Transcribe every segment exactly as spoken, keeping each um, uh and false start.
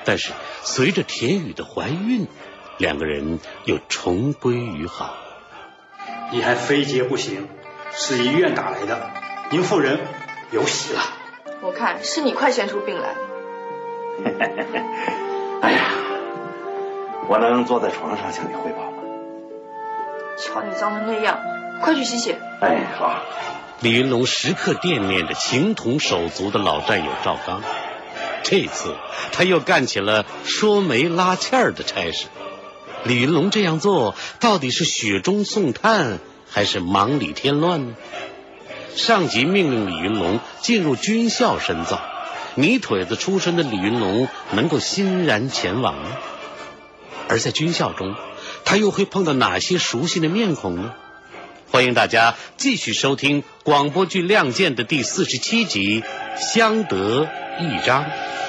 但是随着田雨的怀孕，两个人又重归于好。 你还非接不行，是医院打来的，您夫人有喜了。 我看是你快先出病来。 哎呀，我能坐在床上向你汇报吗？ 瞧你脏成那样，快去洗洗。 哎，好。 李云龙时刻惦念着情同手足的老战友赵刚，这次他又干起了说媒拉纤儿的差事。李云龙这样做到底是雪中送炭还是忙里添乱呢？上级命令李云龙进入军校深造，泥腿子出身的李云龙能够欣然前往吗？而在军校中，他又会碰到哪些熟悉的面孔呢？欢迎大家继续收听广播剧《亮剑》的第四十七集《相得益彰》。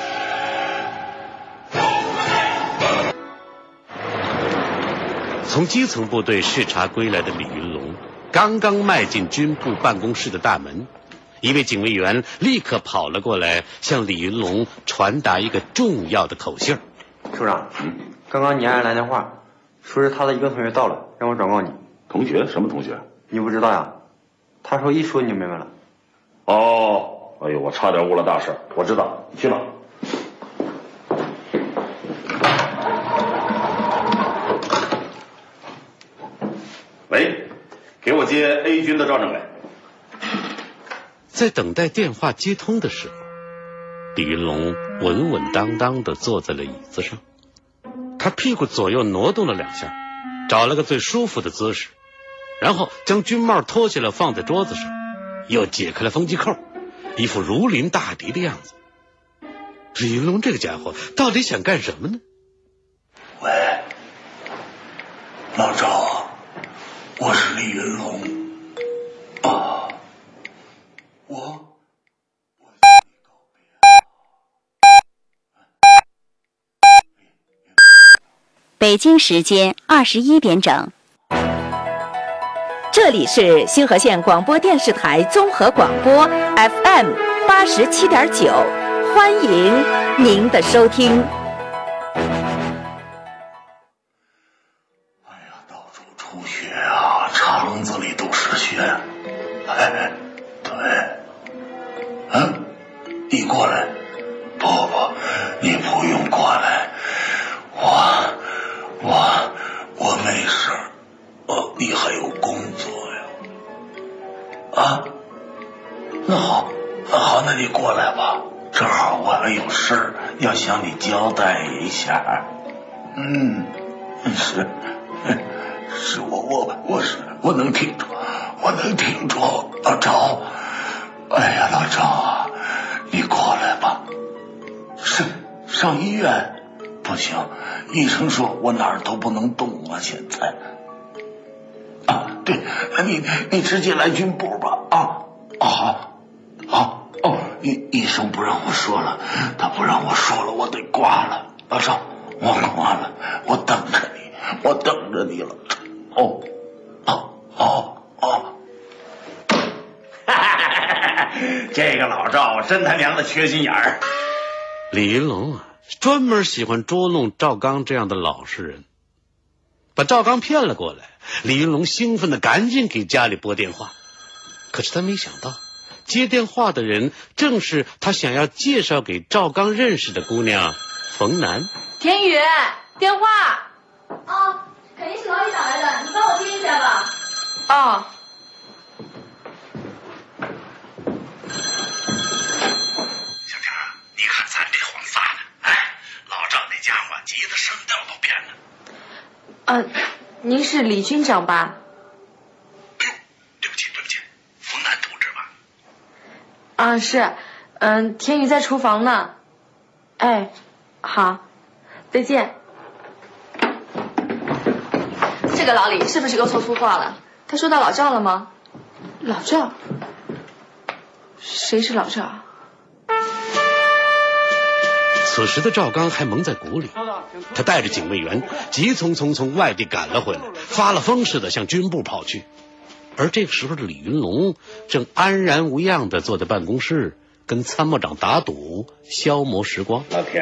从基层部队视察归来的李云龙刚刚迈进军部办公室的大门，一位警卫员立刻跑了过来，向李云龙传达一个重要的口信。 处长，刚刚你爱来电话，说是他的一个同学到了，让我转告你。 同学？什么同学？ 你不知道呀？他说一说你就明白了。 哦，哎呦，我差点误了大事。我知道，你去吧。喂，给我接 A 军的赵政委。 在等待电话接通的时候，李云龙稳稳当当地坐在了椅子上，他屁股左右挪动了两下，找了个最舒服的姿势，然后将军帽脱下来放在桌子上，又解开了风机扣，一副如临大敌的样子。李云龙这个家伙到底想干什么呢？ 喂，老赵啊，我是李云龙啊，我北京时间二十一点整。 这里是星河县广播电视台综合广播 F M 八十七点九，欢迎您的收听。 哎呀，到处出血啊，肠子里都是血。哎，对，嗯，你过来。不不，你不用过来，我我我没事。哦，你还有工作呀？啊，那好，那好，那你过来吧。正好我还有事儿要向你交代一下。嗯，是，是我我我是我能听着，我能听着。老赵，哎呀，老赵啊，你过来吧。是上医院？不行，医生说我哪儿都不能动啊，现在。啊，对，你你直接来军部吧。啊，啊好，好哦，医医生不让我说了，他不让我说了，我得挂了。老赵，我挂了，我等着你，我等着你了。哦，哦，哦，哦。 这个老赵真他娘的缺心眼儿。 李云龙啊，专门喜欢捉弄赵刚这样的老实人，把赵刚骗了过来。李云龙兴奋的赶紧给家里拨电话，可是他没想到接电话的人正是他想要介绍给赵刚认识的姑娘冯楠。 田雨，电话。 啊，肯定是老李打来的，你帮我接一下吧。 哦。 小婷，你看咱这黄发的，哎，老赵那家伙急得声调都变了。 嗯、呃，您是李军长吧？ 哎呦，对不起对不起，冯楠同志吧？ 啊，是，嗯、呃，田雨在厨房呢。哎，好，再见。这个老李是不是又说粗话了？他说到老赵了吗？老赵？谁是老赵？ 此时的赵刚还蒙在鼓里，他带着警卫员急匆匆从外地赶了回来，发了疯似的向军部跑去。而这个时候的李云龙正安然无恙地坐在办公室，跟参谋长打赌，消磨时光。